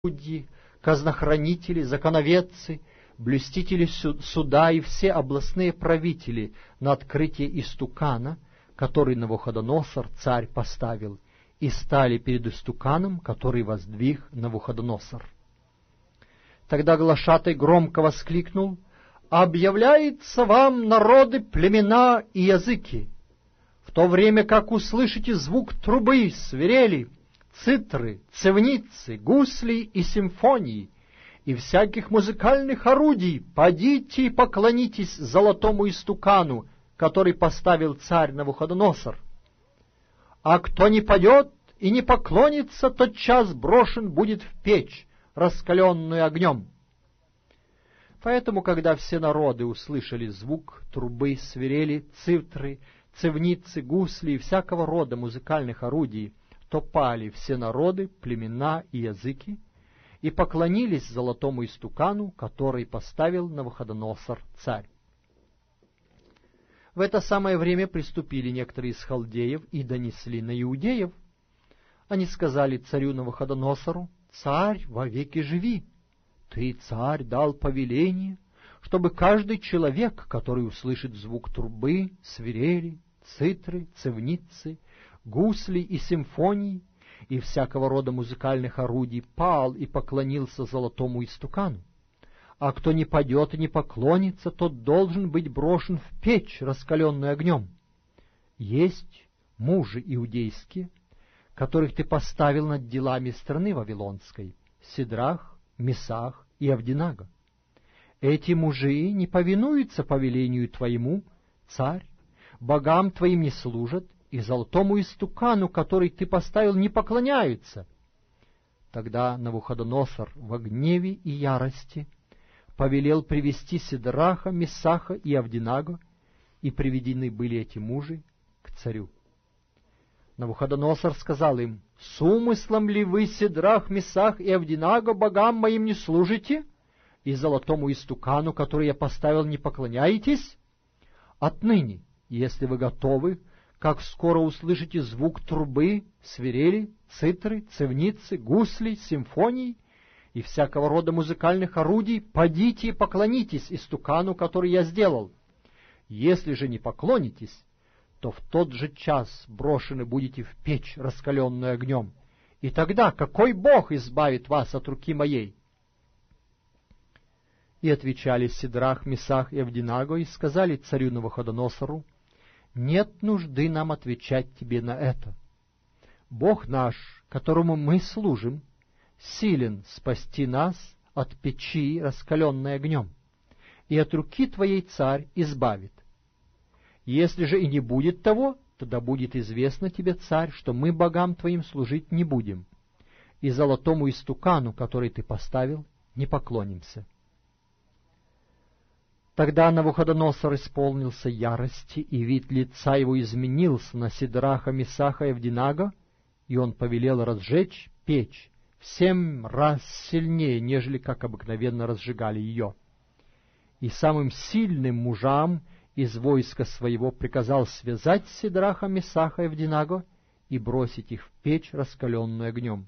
судьи, казнохранители, законоведцы, блюстители суда и все областные правители на открытие истукана, который Навуходоносор царь поставил, и стали перед истуканом, который воздвиг Навуходоносор. Тогда глашатай громко воскликнул: «Объявляется вам, народы, племена и языки, в то время как услышите звук трубы, свирели, цитры, цевницы, гусли и симфонии, и всяких музыкальных орудий, подите и поклонитесь золотому истукану, который поставил царь Навуходоносор. А кто не падет и не поклонится, тот час брошен будет в печь, раскаленную огнем». Поэтому, когда все народы услышали звук трубы, свирели, цитры, цевницы, гусли и всякого рода музыкальных орудий, то пали все народы, племена и языки, и поклонились золотому истукану, который поставил Навуходоносор царь. В это самое время приступили некоторые из халдеев и донесли на иудеев. Они сказали царю Навуходоносору: «Царь, вовеки живи! Ты, царь, дал повеление, чтобы каждый человек, который услышит звук трубы, свирели, цитры, цевницы, гусли и симфоний и всякого рода музыкальных орудий, пал и поклонился золотому истукану. А кто не падет и не поклонится, тот должен быть брошен в печь, раскаленную огнем. Есть мужи иудейские, которых ты поставил над делами страны Вавилонской: Сидрах, Месах и Авденаго. Эти мужи не повинуются повелению твоему, царь, богам твоим не служат, и золотому истукану, который ты поставил, не поклоняются». Тогда Навуходоносор во гневе и ярости повелел привести Сидраха, Месаха и Авденаго, и приведены были эти мужи к царю. Навуходоносор сказал им: «С умыслом ли вы, Сидрах, Месах и Авденаго, богам моим не служите, и золотому истукану, который я поставил, не поклоняетесь? Отныне, если вы готовы, как скоро услышите звук трубы, свирели, цитры, цевницы, гусли, симфоний и всякого рода музыкальных орудий, подите и поклонитесь истукану, который я сделал. Если же не поклонитесь, то в тот же час брошены будете в печь, раскаленную огнем. И тогда какой Бог избавит вас от руки моей?» И отвечали Сидрах, Месах и Авденаго и сказали царю Навуходоносору: «Нет нужды нам отвечать тебе на это. Бог наш, которому мы служим, силен спасти нас от печи, раскаленной огнем, и от руки твоей царь избавит. Если же и не будет того, тогда будет известно тебе, царь, что мы богам твоим служить не будем, и золотому истукану, который ты поставил, не поклонимся». Тогда Навуходоносор исполнился ярости, и вид лица его изменился на Сидраха, Месаха и Авденаго, и он повелел разжечь печь в 7 раз сильнее, нежели как обыкновенно разжигали ее. И самым сильным мужам из войска своего приказал связать Сидраха, Месаха и Авденаго и бросить их в печь, раскаленную огнем.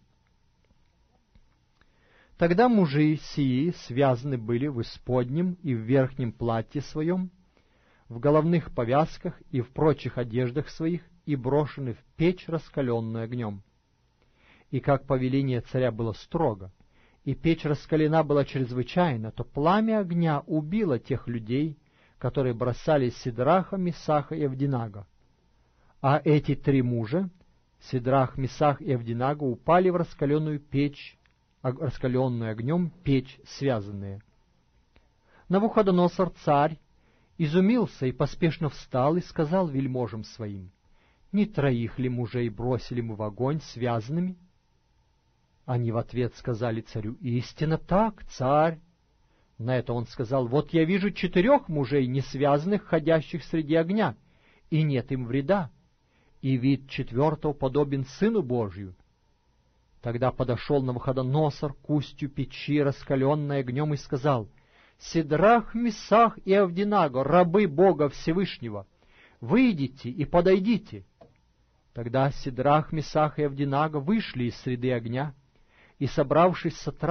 Тогда мужи сии связаны были в исподнем и в верхнем платье своем, в головных повязках и в прочих одеждах своих, и брошены в печь, раскаленную огнем. И как повеление царя было строго, и печь раскалена была чрезвычайно, то пламя огня убило тех людей, которые бросали Сидраха, Месаха и Авденаго. А эти 3 мужа, Сидрах, Месах и Авденаго, упали в раскаленную печь, раскаленную огнем печь, связанные. Навуходоносор царь изумился и поспешно встал и сказал вельможам своим: «Не 3 ли мужей бросили мы в огонь связанными?» Они в ответ сказали царю: «Истинно так, царь». На это он сказал: «Вот я вижу 4 мужей, не связанных, ходящих среди огня, и нет им вреда, и вид 4-го подобен Сыну Божию». Тогда подошел Навуходоносор к устью печи, раскаленной огнем, и сказал: «Сидрах, Месах и Авденаго, рабы Бога Всевышнего, выйдите и подойдите». Тогда Сидрах, Месах и Авденаго вышли из среды огня, и, собравшись с